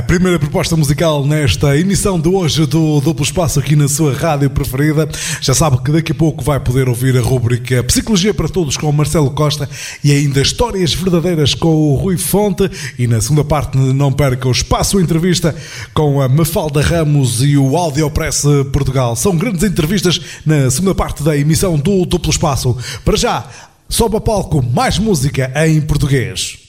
primeira proposta musical nesta emissão de hoje do Duplo Espaço aqui na sua rádio preferida. Já sabe que daqui a pouco vai poder ouvir a rubrica Psicologia para Todos com o Marcelo Costa e ainda Histórias Verdadeiras com o Rui Fonte. E na segunda parte não perca o Espaço Entrevista com a Mafalda Ramos e o Audiopress Portugal. São grandes entrevistas na segunda parte da emissão do Duplo Espaço. Para já, sobe a palco mais música em português.